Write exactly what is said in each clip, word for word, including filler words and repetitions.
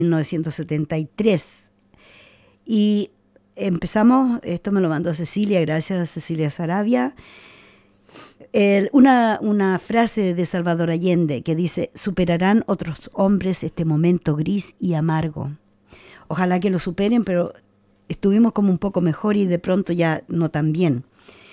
mil novecientos setenta y tres. Y empezamos, esto me lo mandó Cecilia, gracias a Cecilia Saravia, el, una, una frase de Salvador Allende que dice: superarán otros hombres este momento gris y amargo. Ojalá que lo superen, pero estuvimos como un poco mejor y de pronto ya no tan bien.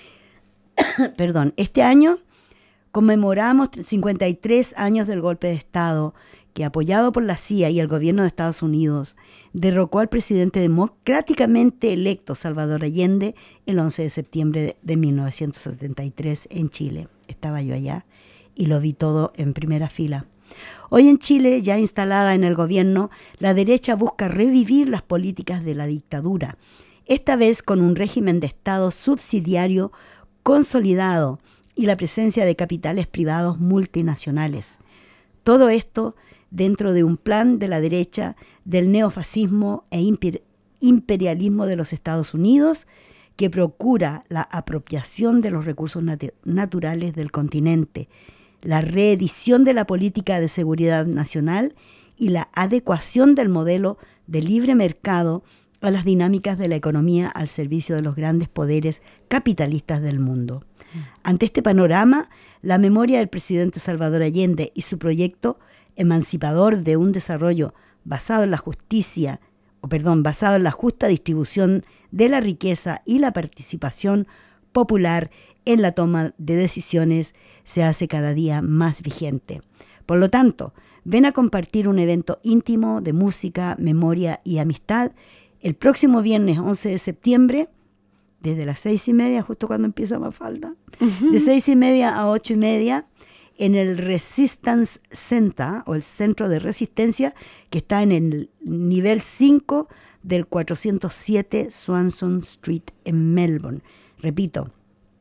Perdón, este año conmemoramos cincuenta y tres años del golpe de Estado que, apoyado por la C I A y el gobierno de Estados Unidos, derrocó al presidente democráticamente electo Salvador Allende el once de septiembre de, de mil novecientos setenta y tres en Chile. Estaba yo allá y lo vi todo en primera fila. Hoy en Chile, ya instalada en el gobierno, la derecha busca revivir las políticas de la dictadura, esta vez con un régimen de Estado subsidiario consolidado y la presencia de capitales privados multinacionales. Todo esto dentro de un plan de la derecha del neofascismo e imper- imperialismo de los Estados Unidos, que procura la apropiación de los recursos nat- naturales del continente, la reedición de la política de seguridad nacional y la adecuación del modelo de libre mercado a las dinámicas de la economía al servicio de los grandes poderes capitalistas del mundo. Ante este panorama, la memoria del presidente Salvador Allende y su proyecto emancipador de un desarrollo basado en la justicia, o perdón, basado en la justa distribución de la riqueza y la participación popular en la toma de decisiones se hace cada día más vigente. Por lo tanto, ven a compartir un evento íntimo de música, memoria y amistad el próximo viernes once de septiembre, desde las seis y media, justo cuando empieza Mafalda, uh-huh. de seis y media a ocho y media, en el Resistance Center, o el Centro de Resistencia, que está en el nivel cinco del cuatrocientos siete Swanson Street en Melbourne. Repito,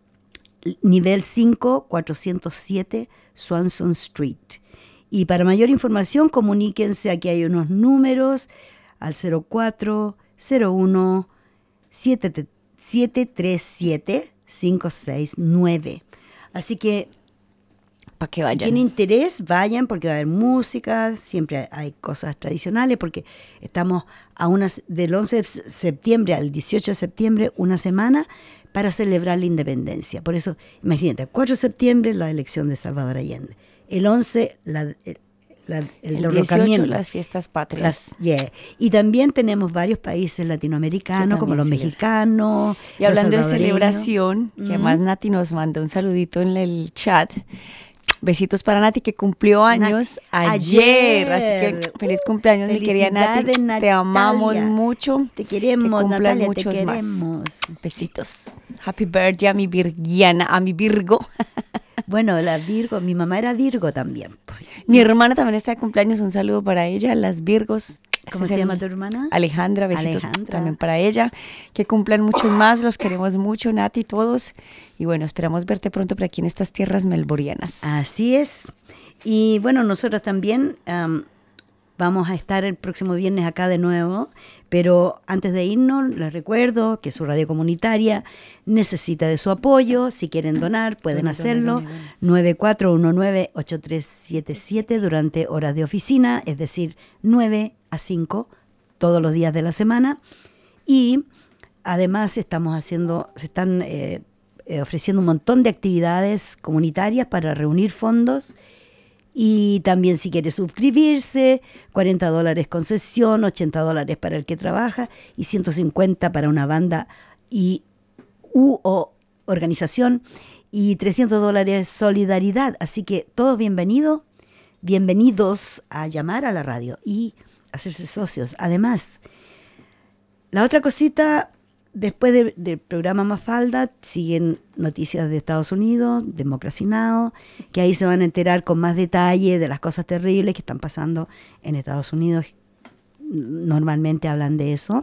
nivel cinco, cuatrocientos siete Swanson Street. Y para mayor información, comuníquense, aquí hay unos números, al cero cuatro cero uno siete tres siete cinco seis nueve. Así que, para que vayan. Si tienen interés, vayan, porque va a haber música, siempre hay cosas tradicionales, porque estamos a unas, del once de septiembre al dieciocho de septiembre, una semana, para celebrar la independencia. Por eso, imagínate, el cuatro de septiembre la elección de Salvador Allende, el once la, el, la, el, el dieciocho las fiestas patrias. Las, yeah. Y también tenemos varios países latinoamericanos, como los celebra. mexicanos. Y hablando de celebración, que uh-huh. además Nati nos mandó un saludito en el chat. Besitos para Nati, que cumplió años Nat- ayer. ayer. Así que feliz cumpleaños, mi querida Nati. Natalia. Te amamos mucho. Te queremos, que Natalia, muchos te queremos. Más. Besitos. Happy birthday a mi virgiana, a mi Virgo. Bueno, la Virgo, mi mamá era Virgo también. Mi hermana también está de cumpleaños, un saludo para ella, las Virgos. ¿Cómo se llama tu hermana? Alejandra, besitos Alejandra. También para ella. Que cumplan muchos más, los queremos mucho, Nati, todos. Y bueno, esperamos verte pronto por aquí en estas tierras melborianas. Así es. Y bueno, nosotros también um, vamos a estar el próximo viernes acá de nuevo, pero antes de irnos, les recuerdo que su radio comunitaria necesita de su apoyo. Si quieren donar, pueden done, hacerlo. Done, done, done. nueve cuatro uno nueve ocho tres siete siete durante horas de oficina, es decir, nueve a cinco todos los días de la semana. Y además estamos haciendo, se están eh, eh, ofreciendo un montón de actividades comunitarias para reunir fondos. Y también, si quiere suscribirse, cuarenta dólares concesión, ochenta dólares para el que trabaja y ciento cincuenta para una banda y u o organización y trescientos dólares solidaridad. Así que todos bienvenidos, bienvenidos a llamar a la radio y hacerse socios. Además, la otra cosita, después de, del programa Mafalda, siguen noticias de Estados Unidos, Democracy Now!, que ahí se van a enterar con más detalle de las cosas terribles que están pasando en Estados Unidos. Normalmente hablan de eso.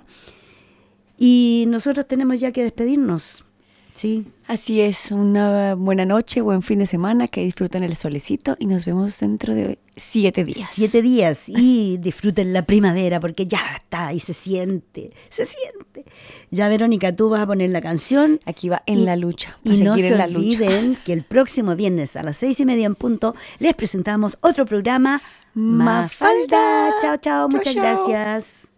Y nosotros tenemos ya que despedirnos. Sí. Así es, una buena noche, buen fin de semana, que disfruten el solecito y nos vemos dentro de siete días. Siete días y disfruten la primavera porque ya está y se siente, se siente. Ya, Verónica, tú vas a poner la canción. Aquí va En y, la Lucha. Y no se olviden que el próximo viernes a las seis y media en punto les presentamos otro programa Mafalda. Chao, chao, muchas chao. gracias.